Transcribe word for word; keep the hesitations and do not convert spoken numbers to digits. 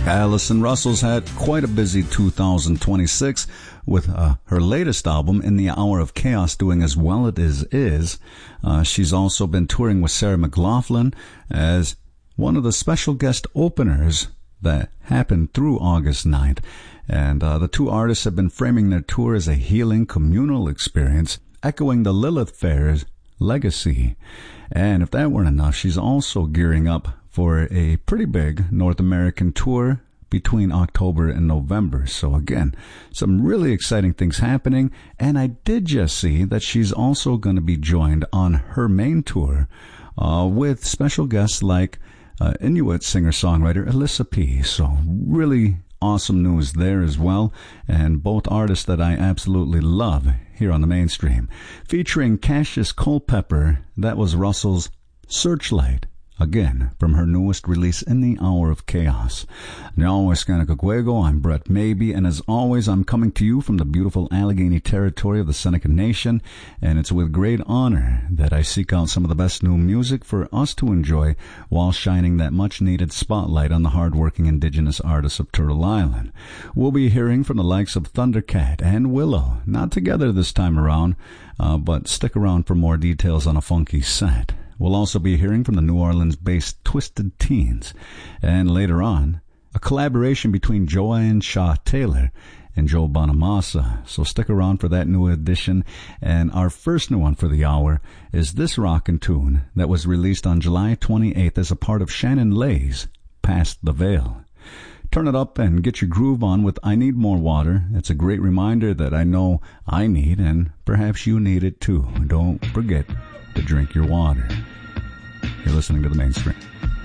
Allison Russell's had quite a busy two thousand twenty-six with uh, her latest album, In the Hour of Chaos, doing as well as it is. Uh, she's also been touring with Sarah McLachlan as one of the special guest openers that happened through August ninth. And uh, the two artists have been framing their tour as a healing communal experience, echoing the Lilith Fair's legacy. And if that weren't enough, she's also gearing up for a pretty big North American tour between October and November. So again, some really exciting things happening. And I did just see that she's also going to be joined on her main tour uh, with special guests like uh, Inuit singer-songwriter Alyssa P. So really awesome news there as well. And both artists that I absolutely love here on the mainstream. Featuring Cassius Culpepper, that was Russell's Searchlight. Again, from her newest release, In the Hour of Chaos. Now, Escanacacuego, I'm Brett Maybe, and as always, I'm coming to you from the beautiful Allegheny territory of the Seneca Nation, and it's with great honor that I seek out some of the best new music for us to enjoy while shining that much-needed spotlight on the hard-working indigenous artists of Turtle Island. We'll be hearing from the likes of Thundercat and Willow, not together this time around, uh, but stick around for more details on a funky set. We'll also be hearing from the New Orleans-based Twisted Teens. And later on, a collaboration between Joanne Shaw Taylor and Joe Bonamassa. So stick around for that new edition. And our first new one for the hour is this rockin' tune that was released on July twenty-eighth as a part of Shannon Lay's Past the Veil. Turn it up and get your groove on with I Need More Water. It's a great reminder that I know I need, and perhaps you need it too. Don't forget to drink your water. You're listening to The Mainstream.